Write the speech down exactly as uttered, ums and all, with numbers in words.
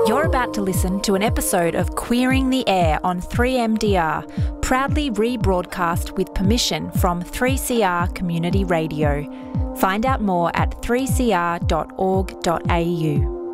You're about to listen to an episode of Queering the Air on three M D R, proudly rebroadcast with permission from three C R Community Radio. Find out more at three c r dot org dot a u.